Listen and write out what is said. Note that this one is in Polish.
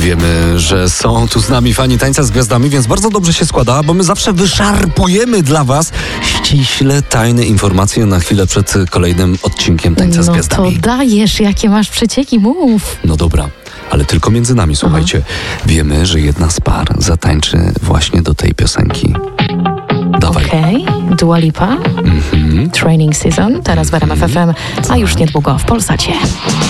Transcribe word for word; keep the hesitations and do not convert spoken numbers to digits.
Wiemy, że są tu z nami fani Tańca z Gwiazdami, więc bardzo dobrze się składa, bo my zawsze wyszarpujemy dla was ściśle tajne informacje na chwilę przed kolejnym odcinkiem Tańca z No Gwiazdami. to dajesz, jakie masz przecieki, mów. No dobra, ale tylko między nami, słuchajcie. Wiemy, że jedna z par zatańczy właśnie do tej piosenki. Dawaj. Okej, okay. Dua Lipa, Mhm. Training Season, teraz w R M F F M, a już niedługo w Polsacie.